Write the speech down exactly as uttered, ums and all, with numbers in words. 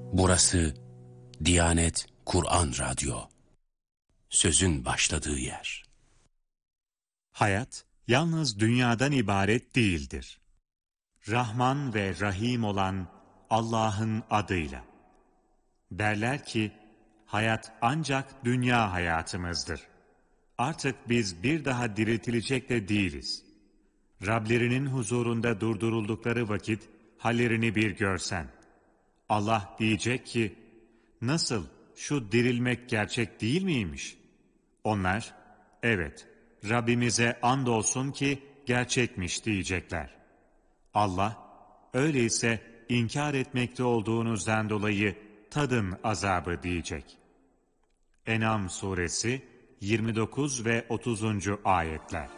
Burası Diyanet Kur'an Radyo. Sözün başladığı yer. Hayat yalnız dünyadan ibaret değildir. Rahman ve Rahim olan Allah'ın adıyla. Derler ki, hayat ancak dünya hayatımızdır. Artık biz bir daha diriltilecek de değiliz. Rablerinin huzurunda durduruldukları vakit hallerini bir görsen. Allah diyecek ki, nasıl, şu dirilmek gerçek değil miymiş? Onlar, evet, Rabbimize andolsun ki gerçekmiş diyecekler. Allah, öyleyse inkar etmekte olduğunuzdan dolayı tadın azabı diyecek. En'am suresi yirmi dokuz ve otuzuncu ayetler.